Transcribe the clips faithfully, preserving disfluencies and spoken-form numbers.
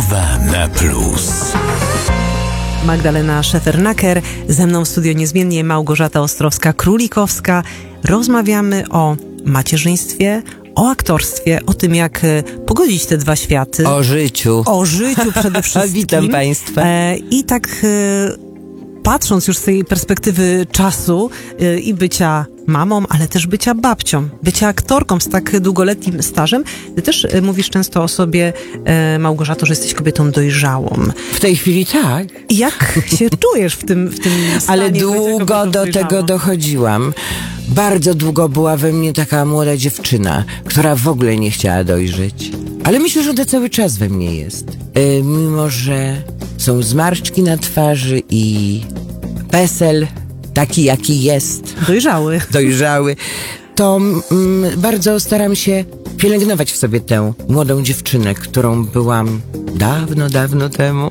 Rozmowa na plus. Magdalena Szefernaker, ze mną w studio niezmiennie Małgorzata Ostrowska-Królikowska. Rozmawiamy o macierzyństwie, o aktorstwie, o tym, jak pogodzić te dwa światy. O życiu. O życiu przede wszystkim. Witam Państwa. E, I tak e, patrząc już z tej perspektywy czasu e, i bycia mamą, ale też bycia babcią, bycia aktorką z tak długoletnim stażem. Ty też e, mówisz często o sobie, e, Małgorzato, że jesteś kobietą dojrzałą. W tej chwili tak. I jak się czujesz w tym, w tym stanie? Ale długo do tego dochodziłam. Bardzo długo była we mnie taka młoda dziewczyna, która w ogóle nie chciała dojrzeć. Ale myślę, że to cały czas we mnie jest. Yy, mimo, że są zmarszczki na twarzy i PESEL taki, jaki jest. Dojrzały. Dojrzały. To mm, bardzo staram się pielęgnować w sobie tę młodą dziewczynę, którą byłam dawno, dawno temu.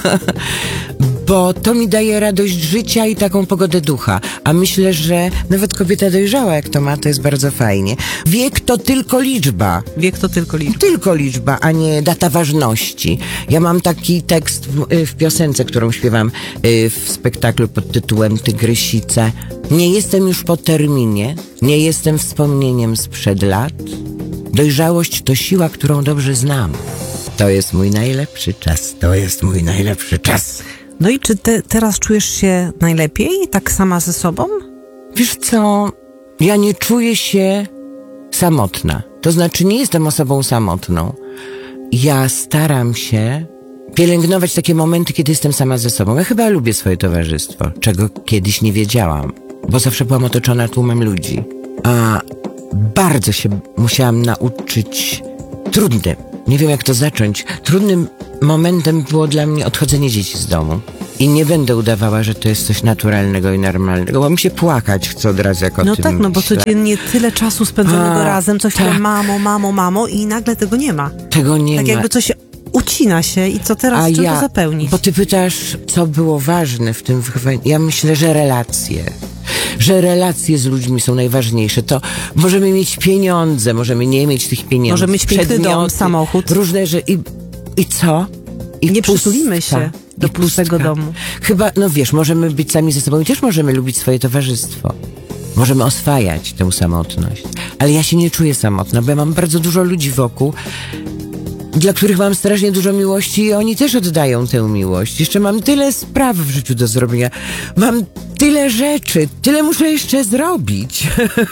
Bo to mi daje radość życia i taką pogodę ducha. A myślę, że nawet kobieta dojrzała, jak to ma, to jest bardzo fajnie. Wiek to tylko liczba. Wiek to tylko liczba. Tylko liczba, a nie data ważności. Ja mam taki tekst w, w piosence, którą śpiewam w spektaklu pod tytułem Tygrysice. Nie jestem już po terminie, nie jestem wspomnieniem sprzed lat. Dojrzałość to siła, którą dobrze znam. To jest mój najlepszy czas, to jest mój najlepszy czas. No i czy te, teraz czujesz się najlepiej, tak sama ze sobą? Wiesz co, ja nie czuję się samotna. To znaczy nie jestem osobą samotną. Ja staram się pielęgnować takie momenty, kiedy jestem sama ze sobą. Ja chyba lubię swoje towarzystwo, czego kiedyś nie wiedziałam, bo zawsze byłam otoczona tłumem ludzi. A bardzo się musiałam nauczyć trudnym. Nie wiem, jak to zacząć. Trudnym momentem było dla mnie odchodzenie dzieci z domu. I nie będę udawała, że to jest coś naturalnego i normalnego, bo mi się płakać chce od razu, jak o no tym tak, no bo myślę. codziennie tyle czasu spędzonego A, razem, coś tak. tak. mamo, mamo, mamo i nagle tego nie ma. Tego nie tak ma. jakby coś ucina się i co teraz, A czym ja, to zapełnić? Bo ty pytasz, co było ważne w tym wychowaniu. Ja myślę, że relacje. Że relacje z ludźmi są najważniejsze. To możemy mieć pieniądze, możemy nie mieć tych pieniędzy. Możemy mieć piękny dom, samochód. Różne rzeczy. I, i co? I nie pustka. przytulimy się do pustego domu. Chyba, no wiesz, możemy być sami ze sobą i też możemy lubić swoje towarzystwo. Możemy oswajać tę samotność. Ale ja się nie czuję samotna, bo ja mam bardzo dużo ludzi wokół, dla których mam strasznie dużo miłości i oni też oddają tę miłość. Jeszcze mam tyle spraw w życiu do zrobienia. Mam tyle rzeczy, tyle muszę jeszcze zrobić.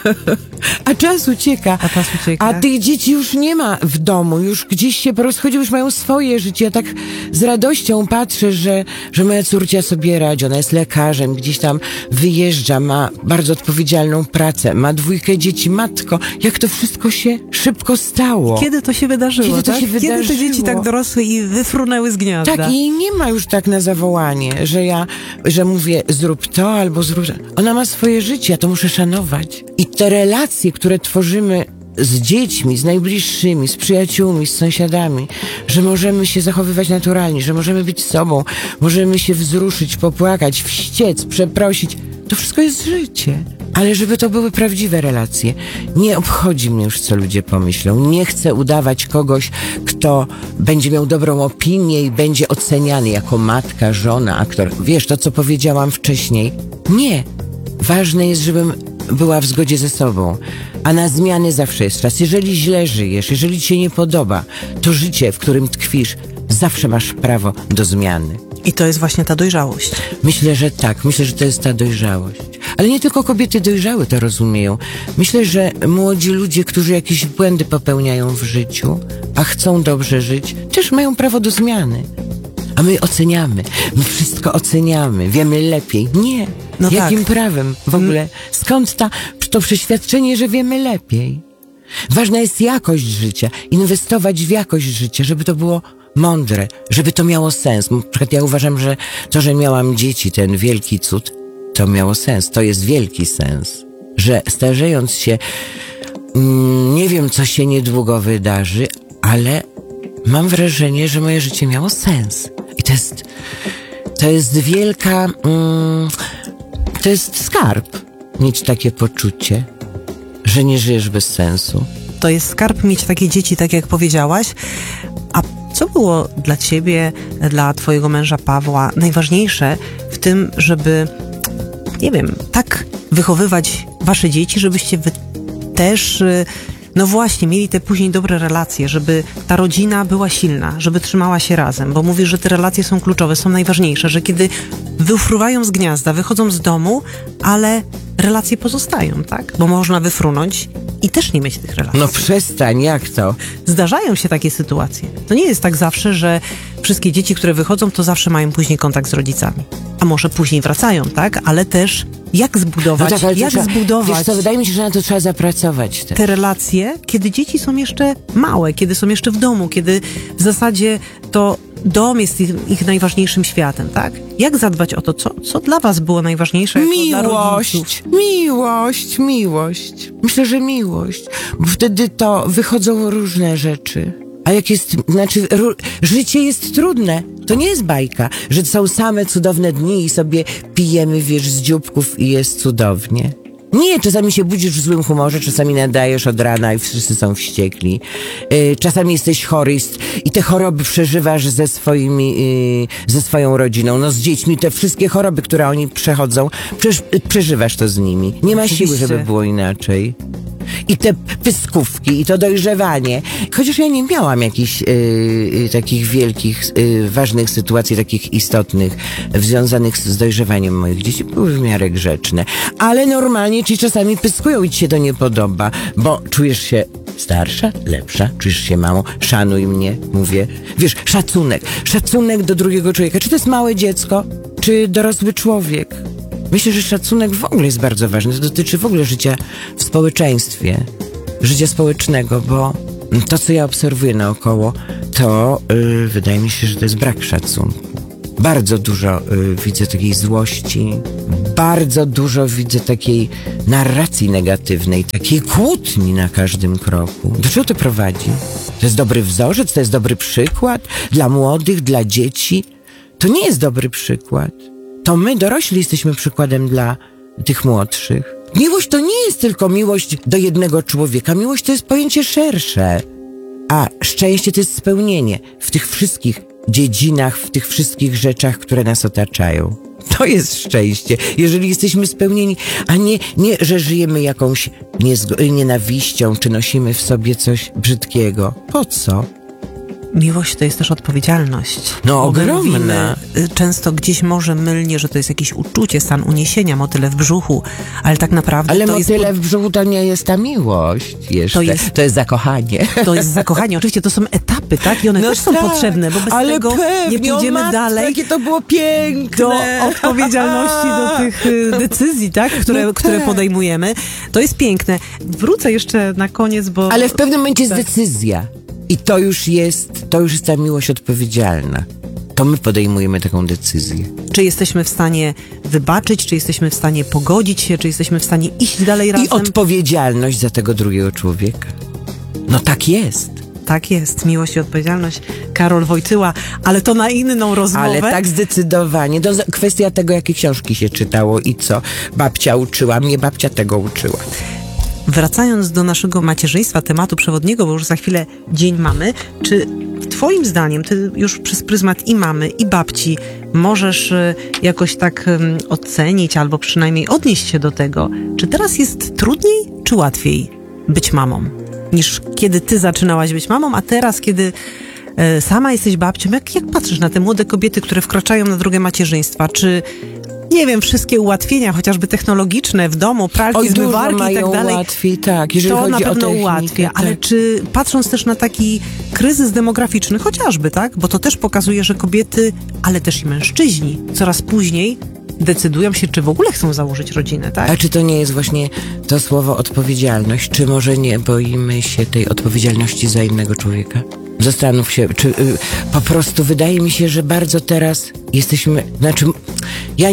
A czas ucieka. A czas ucieka. A tych dzieci już nie ma w domu, już gdzieś się porozchodziły, już mają swoje życie. Ja tak z radością patrzę, że, że moja córcia sobie radzi. Ona jest lekarzem, gdzieś tam wyjeżdża, ma bardzo odpowiedzialną pracę, ma dwójkę dzieci. Matko, jak to wszystko się szybko stało. Kiedy to się wydarzyło? Kiedy to tak? się wydarzyło? Kiedy te dzieci tak dorosły i wyfrunęły z gniazda? Tak, i nie ma już tak na zawołanie, że ja, że mówię zrób to albo zrób... Ona ma swoje życie, ja to muszę szanować. I te relacje, które tworzymy z dziećmi, z najbliższymi, z przyjaciółmi, z sąsiadami, że możemy się zachowywać naturalnie, że możemy być sobą, możemy się wzruszyć, popłakać, wściec, przeprosić. To wszystko jest życie. Ale żeby to były prawdziwe relacje. Nie obchodzi mnie już, co ludzie pomyślą. Nie chcę udawać kogoś, kto będzie miał dobrą opinię i będzie oceniany jako matka, żona, aktor. Wiesz, to co powiedziałam wcześniej. Nie. Ważne jest, żebym była w zgodzie ze sobą. A na zmiany zawsze jest czas. Jeżeli źle żyjesz, jeżeli ci się nie podoba, to życie, w którym tkwisz, zawsze masz prawo do zmiany. I to jest właśnie ta dojrzałość. Myślę, że tak. Myślę, że to jest ta dojrzałość. Ale nie tylko kobiety dojrzałe to rozumieją. Myślę, że młodzi ludzie, którzy jakieś błędy popełniają w życiu, a chcą dobrze żyć, też mają prawo do zmiany. A my oceniamy. My wszystko oceniamy. Wiemy lepiej. Nie. No Jakim tak. prawem w ogóle? Skąd ta, to przeświadczenie, że wiemy lepiej? Ważna jest jakość życia. Inwestować w jakość życia, żeby to było mądre, żeby to miało sens. Na przykład ja uważam, że to, że miałam dzieci, ten wielki cud, to miało sens. To jest wielki sens. Że starzejąc się, mm, nie wiem, co się niedługo wydarzy, ale mam wrażenie, że moje życie miało sens. I to jest, to jest wielka, mm, to jest skarb. Mieć takie poczucie, że nie żyjesz bez sensu. To jest skarb mieć takie dzieci, tak jak powiedziałaś. A Co było dla ciebie, dla twojego męża Pawła najważniejsze w tym, żeby, nie wiem, tak wychowywać wasze dzieci, żebyście wy też, no właśnie, mieli te później dobre relacje, żeby ta rodzina była silna, żeby trzymała się razem, bo mówisz, że te relacje są kluczowe, są najważniejsze, że kiedy wyfruwają z gniazda, wychodzą z domu, ale relacje pozostają, tak? Bo można wyfrunąć i też nie mieć tych relacji. No przestań, jak to? Zdarzają się takie sytuacje. To nie jest tak zawsze, że wszystkie dzieci, które wychodzą, to zawsze mają później kontakt z rodzicami. A może później wracają, tak? Ale też jak zbudować, No tak, ale jak trzeba, zbudować wiesz co, wydaje mi się, że na to trzeba zapracować. Też. te relacje, kiedy dzieci są jeszcze małe, kiedy są jeszcze w domu, kiedy w zasadzie to dom jest ich, ich najważniejszym światem, tak? Jak zadbać o to, co, co dla was było najważniejsze jako dla rodziców? Miłość, miłość, miłość. Myślę, że miłość. Bo wtedy to wychodzą różne rzeczy. A jak jest, znaczy, ru, życie jest trudne. To nie jest bajka, że są same cudowne dni i sobie pijemy, wiesz, z dzióbków i jest cudownie. Nie, czasami się budzisz w złym humorze, czasami nadajesz od rana i wszyscy są wściekli. Yy, czasami jesteś chory i, i te choroby przeżywasz ze swoimi, yy, ze swoją rodziną. No z dziećmi te wszystkie choroby, które oni przechodzą, przecież yy, przeżywasz to z nimi. Nie ma Oczywiście. siły, żeby było inaczej. I te pyskówki, i to dojrzewanie. Chociaż ja nie miałam jakichś yy, yy, takich wielkich, yy, ważnych sytuacji, takich istotnych, związanych z dojrzewaniem moich dzieci. Były w miarę grzeczne. Ale normalnie ci czasami pyskują i ci się to nie podoba, bo czujesz się starsza, lepsza, czujesz się małą, szanuj mnie, mówię. Wiesz, szacunek. Szacunek do drugiego człowieka. Czy to jest małe dziecko, czy dorosły człowiek? Myślę, że szacunek w ogóle jest bardzo ważny. To dotyczy w ogóle życia w społeczeństwie, życia społecznego, bo to, co ja obserwuję naokoło, to yy, wydaje mi się, że to jest brak szacunku. Bardzo dużo yy, widzę takiej złości, bardzo dużo widzę takiej narracji negatywnej, takiej kłótni na każdym kroku. Do czego to prowadzi? To jest dobry wzorzec, to jest dobry przykład dla młodych, dla dzieci. To nie jest dobry przykład. To my, dorośli, jesteśmy przykładem dla tych młodszych. Miłość to nie jest tylko miłość do jednego człowieka. Miłość to jest pojęcie szersze. A szczęście to jest spełnienie w tych wszystkich dziedzinach, w tych wszystkich rzeczach, które nas otaczają. To jest szczęście, jeżeli jesteśmy spełnieni, a nie, nie że żyjemy jakąś niezgo- nienawiścią, czy nosimy w sobie coś brzydkiego. Po co? Miłość to jest też odpowiedzialność. No, Bo my ogromna. mówimy, y, często gdzieś może mylnie, że to jest jakieś uczucie, stan uniesienia, motyle w brzuchu, ale tak naprawdę Ale to motyle jest... w brzuchu to nie jest ta miłość jeszcze. To jest- to jest zakochanie. To jest zakochanie. Oczywiście to są etapy, tak? I one też są potrzebne, bo bez ale tego pewnie, nie pójdziemy o matko, dalej jakie to było piękne. do odpowiedzialności, do tych y, decyzji, tak? Które, No które tak. podejmujemy. To jest piękne. Wrócę jeszcze na koniec, bo... Ale w pewnym momencie jest Tak. decyzja. I to już jest, to już jest ta miłość odpowiedzialna. To my podejmujemy taką decyzję. Czy jesteśmy w stanie wybaczyć, czy jesteśmy w stanie pogodzić się, czy jesteśmy w stanie iść dalej razem? I odpowiedzialność za tego drugiego człowieka. No tak jest. Tak jest, miłość i odpowiedzialność. Karol Wojtyła, ale to na inną rozmowę. Ale tak zdecydowanie. To za- kwestia tego, jakie książki się czytało i co babcia uczyła. Mnie babcia tego uczyła. Wracając do naszego macierzyństwa, tematu przewodniego, bo już za chwilę Dzień Mamy, czy twoim zdaniem, ty już przez pryzmat i mamy, i babci możesz y, jakoś tak ym, ocenić, albo przynajmniej odnieść się do tego, czy teraz jest trudniej, czy łatwiej być mamą, niż kiedy ty zaczynałaś być mamą, a teraz, kiedy y, sama jesteś babcią, jak, jak patrzysz na te młode kobiety, które wkraczają na drogę macierzyństwa, czy nie wiem, wszystkie ułatwienia, chociażby technologiczne w domu, pralki, Oj, dużo zmywarki i mają tak dalej, łatwiej, tak, jeżeli to chodzi na pewno o technikę, ułatwia, tak. ale czy patrząc też na taki kryzys demograficzny, chociażby, tak, bo to też pokazuje, że kobiety, ale też i mężczyźni coraz później decydują się, czy w ogóle chcą założyć rodzinę, tak? A czy to nie jest właśnie to słowo odpowiedzialność? Czy może nie boimy się tej odpowiedzialności za innego człowieka? Zastanów się, czy y, po prostu wydaje mi się, że bardzo teraz jesteśmy, znaczy ja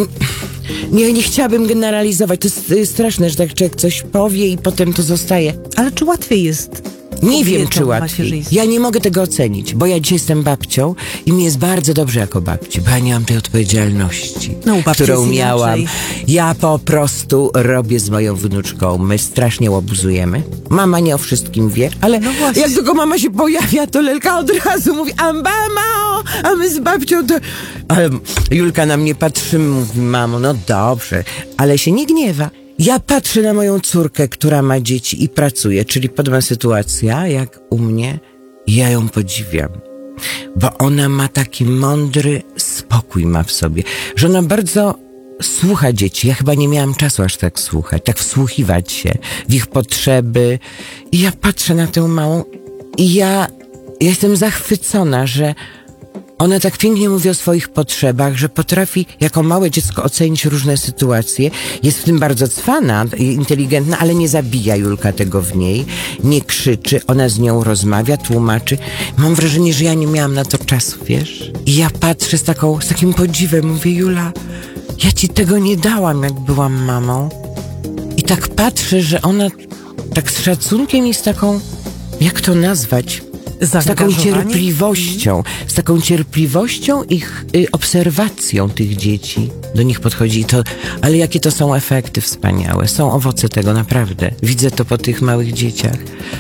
nie, nie chciałabym generalizować, to jest y, straszne, że tak człowiek coś powie i potem to zostaje. Ale czy łatwiej jest Nie wiem, kobietom czy łatwiej. macierzyństwem. Ja nie mogę tego ocenić, bo ja dzisiaj jestem babcią i mi jest bardzo dobrze jako babci, bo ja nie mam tej odpowiedzialności, No, u babci którą jest miałam. inaczej. Ja po prostu robię z moją wnuczką. My strasznie łobuzujemy. Mama nie o wszystkim wie, ale No właśnie. jak tylko mama się pojawia, to Lelka od razu mówi: a mamo, a my z babcią to... Ale Julka na mnie patrzy, mówi: mamo, no dobrze, ale się nie gniewa. Ja patrzę na moją córkę, która ma dzieci i pracuje, czyli podobna sytuacja jak u mnie. Ja ją podziwiam, bo ona ma taki mądry spokój ma w sobie, że ona bardzo słucha dzieci. Ja chyba nie miałam czasu aż tak słuchać, tak wsłuchiwać się w ich potrzeby. I ja patrzę na tę małą i ja, ja jestem zachwycona, że ona tak pięknie mówi o swoich potrzebach, że potrafi jako małe dziecko ocenić różne sytuacje. Jest w tym bardzo cwana i inteligentna, ale nie zabija Julka tego w niej. Nie krzyczy, ona z nią rozmawia, tłumaczy. Mam wrażenie, że ja nie miałam na to czasu, wiesz? I ja patrzę z taką, z takim podziwem, mówię: Jula, ja ci tego nie dałam, jak byłam mamą. I tak patrzę, że ona tak z szacunkiem i z taką, jak to nazwać? Z taką Zaangażowanie? cierpliwością, z taką cierpliwością ich y, obserwacją tych dzieci do nich podchodzi. I to, ale jakie to są efekty wspaniałe. Są owoce tego, naprawdę. Widzę to po tych małych dzieciach.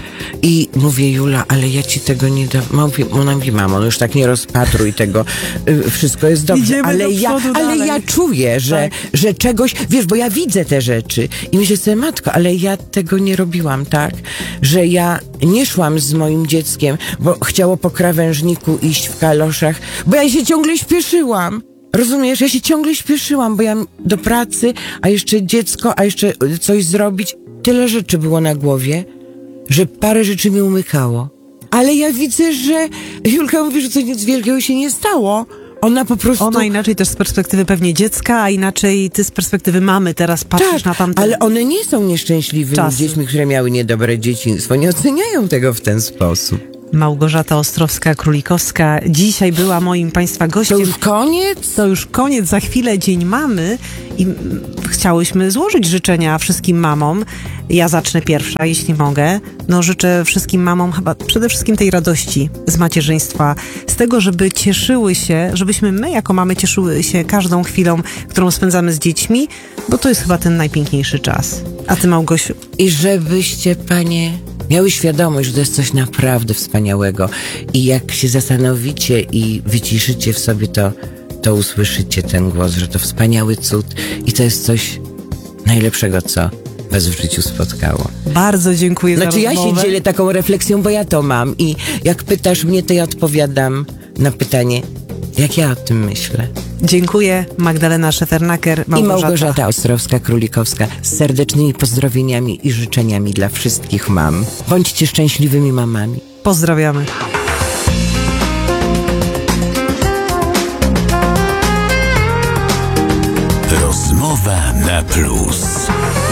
I mówię: Jula, ale ja ci tego nie dam. Ona mówi: mamo, no już tak nie rozpatruj tego. Y, wszystko jest dobrze. Idziemy ale do ja, przodu ale dalej. ja czuję, że, Tak. że czegoś, wiesz, bo ja widzę te rzeczy i myślę sobie: matko, ale ja tego nie robiłam, tak? Że ja nie szłam z moim dzieckiem, bo chciało po krawężniku iść w kaloszach, bo ja się ciągle śpieszyłam. Rozumiesz? Ja się ciągle śpieszyłam, bo ja do pracy, a jeszcze dziecko, a jeszcze coś zrobić. Tyle rzeczy było na głowie, że parę rzeczy mi umykało. Ale ja widzę, że Julka mówi, że coś nic wielkiego się nie stało. Ona po prostu... Ona inaczej też z perspektywy pewnie dziecka, a inaczej ty z perspektywy mamy teraz patrzysz Tak, na tamte... ale one nie są nieszczęśliwymi czasy. dziećmi, które miały niedobre dzieciństwo. Nie oceniają tego w ten sposób. Małgorzata Ostrowska-Królikowska dzisiaj była moim Państwa To gościem. już koniec? To już koniec, za chwilę Dzień Mamy i mm, chciałyśmy złożyć życzenia wszystkim mamom. Ja zacznę pierwsza, jeśli mogę. No życzę wszystkim mamom chyba przede wszystkim tej radości z macierzyństwa, z tego, żeby cieszyły się, żebyśmy my jako mamy cieszyły się każdą chwilą, którą spędzamy z dziećmi, bo to jest chyba ten najpiękniejszy czas. A ty, Małgosiu? I żebyście, panie, miały świadomość, że to jest coś naprawdę wspaniałego. I jak się zastanowicie i wyciszycie w sobie to, to usłyszycie ten głos, że to wspaniały cud i to jest coś najlepszego, co was w życiu spotkało. Bardzo dziękuję Znaczy za ja rozmowę. się dzielę taką refleksją, bo ja to mam i jak pytasz mnie, to ja odpowiadam na pytanie, jak ja o tym myślę. Dziękuję. Magdalena Szefernaker, I Małgorzata. Małgorzata Ostrowska-Królikowska z serdecznymi pozdrowieniami i życzeniami dla wszystkich mam. Bądźcie szczęśliwymi mamami. Pozdrawiamy. Rozmowa na plus.